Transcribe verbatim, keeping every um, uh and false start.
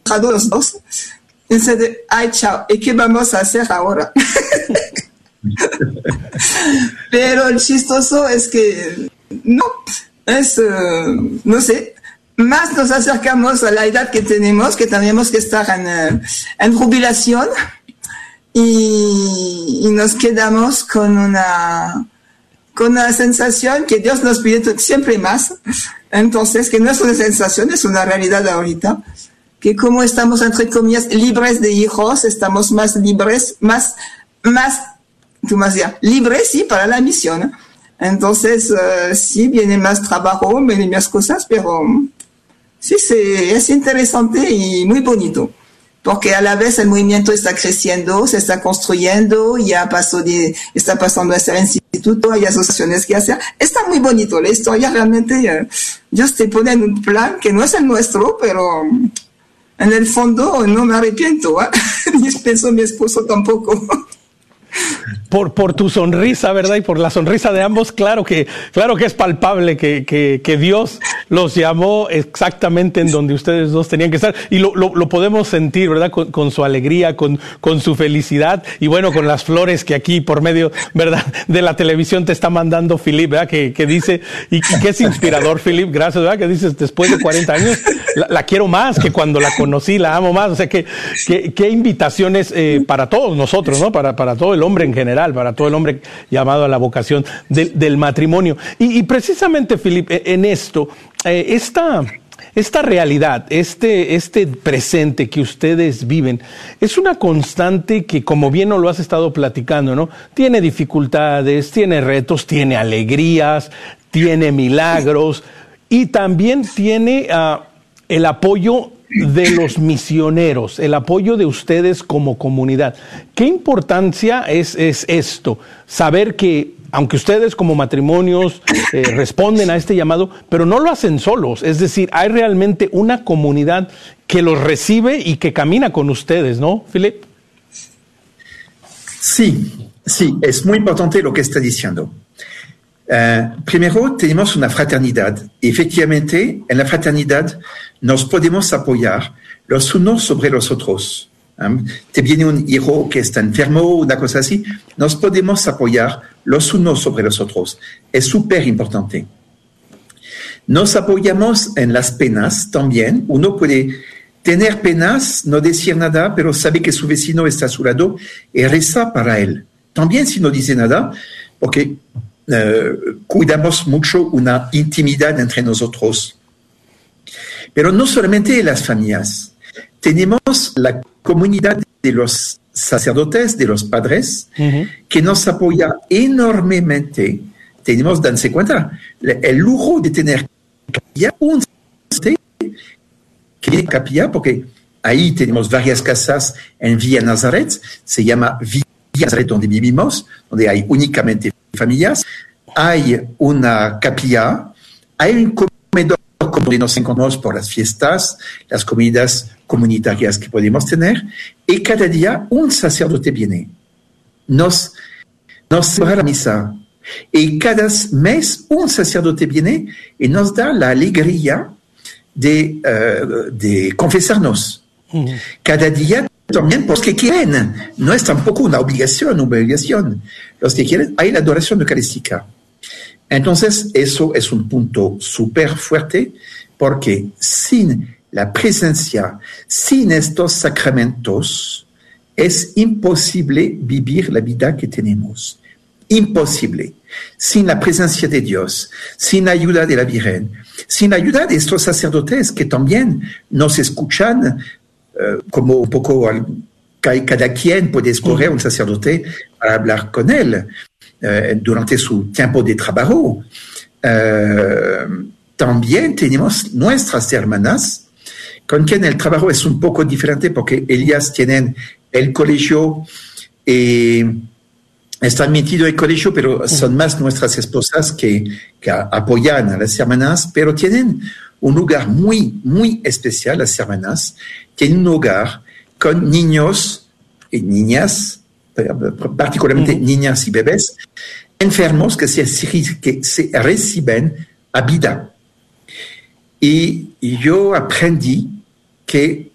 frustrados los dos. Y se de, ay, chao, ¿y qué vamos a hacer ahora? Pero el chistoso es que no, es, uh, no sé, más nos acercamos a la edad que tenemos, que tenemos que estar en, uh, en jubilación y, y nos quedamos con una, con una sensación que Dios nos pide siempre más. Entonces, que no es una sensación, es una realidad ahorita. Que como estamos, entre comillas, libres de hijos, estamos más libres, más, más, tú más ya, libres, sí, para la misión. Entonces, uh, sí, viene más trabajo, vienen más cosas, pero sí, sí, es interesante y muy bonito. Porque a la vez el movimiento está creciendo, se está construyendo, ya pasó de, está pasando a ser instituto, hay asociaciones que hacen. Está muy bonito la historia, realmente. Uh, Dios te pone en un plan que no es el nuestro, pero en el fondo no me arrepiento, ¿eh? Ni pienso mi esposo tampoco. Por, por tu sonrisa, ¿verdad? Y por la sonrisa de ambos, claro que, claro que es palpable que, que, que Dios los llamó exactamente en donde ustedes dos tenían que estar. Y lo, lo, lo podemos sentir, ¿verdad? Con, con su alegría, con, con su felicidad y bueno, con las flores que aquí por medio, ¿verdad? De la televisión te está mandando Philip, ¿verdad? Que, que dice, y, y que es inspirador, Philip, gracias, ¿verdad? Que dices, después de cuarenta años, la, la quiero más que cuando la conocí, la amo más. O sea, que, que, que invitaciones eh, para todos nosotros, ¿no? Para, para todo el hombre en general, para todo el hombre llamado a la vocación del, del matrimonio. Y, y precisamente, Philip, en esto, eh, esta, esta realidad, este, este presente que ustedes viven, es una constante que, como bien nos lo has estado platicando, ¿no? Tiene dificultades, tiene retos, tiene alegrías, tiene milagros y también tiene uh, el apoyo de los misioneros, el apoyo de ustedes como comunidad. ¿Qué importancia es, es esto? Saber que, aunque ustedes como matrimonios eh, responden a este llamado, pero no lo hacen solos. Es decir, hay realmente una comunidad que los recibe y que camina con ustedes, ¿no, Philip? Sí, sí, es muy importante lo que está diciendo. Uh, primero, tenemos una fraternidad. Efectivamente, en la fraternidad nos podemos apoyar los unos sobre los otros. Um, te viene un hijo que está enfermo, una cosa así, nos podemos apoyar los unos sobre los otros. Es súper importante. Nos apoyamos en las penas también. Uno puede tener penas, no decir nada, pero sabe que su vecino está a su lado y reza para él. También si no dice nada, porque Uh, cuidamos mucho una intimidad entre nosotros. Pero no solamente las familias. Tenemos la comunidad de los sacerdotes, de los padres, uh-huh. que nos apoya enormemente. Tenemos, danse cuenta, el lujo de tener capilla, un sacerdote que tiene capilla, porque ahí tenemos varias casas en Villa Nazaret, se llama Villa Nazaret donde vivimos, donde hay únicamente familias, hay una capilla, hay un comedor donde nos encontramos por las fiestas, las comidas comunitarias que podemos tener, y cada día un sacerdote viene, nos, nos celebra la misa, y cada mes un sacerdote viene y nos da la alegría de, uh, de confesarnos. Mm. Cada día también, los que quieren, no es tampoco una obligación, una obligación. Los que quieren, hay la adoración eucarística. Entonces, eso es un punto súper fuerte, porque sin la presencia, sin estos sacramentos, es imposible vivir la vida que tenemos. Imposible. Sin la presencia de Dios, sin la ayuda de la Virgen, sin la ayuda de estos sacerdotes que también nos escuchan, Uh, como un poco cada quien puede escoger un sacerdote para hablar con él uh, durante su tiempo de trabajo. Uh, también tenemos nuestras hermanas con quien el trabajo es un poco diferente porque ellas tienen el colegio y están metidos en el colegio, pero son más nuestras esposas que, que apoyan a las hermanas, pero tienen un lugar muy, muy especial, las hermanas, tienen un hogar con niños y niñas, particularmente uh-huh. niñas y bebés, enfermos que se, que se reciben a vida. Y, y yo aprendí que